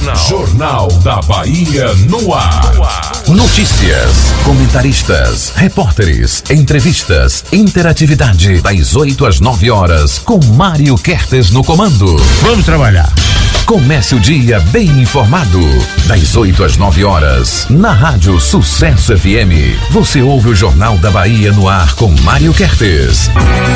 Jornal da Bahia no ar. Notícias, comentaristas, repórteres, entrevistas, interatividade das 8 às 9 horas com Mário Kertes no comando. Vamos trabalhar. Comece o dia bem informado. Das 8 às 9 horas, na Rádio Sucesso FM. Você ouve o Jornal da Bahia no ar com Mário Kertes.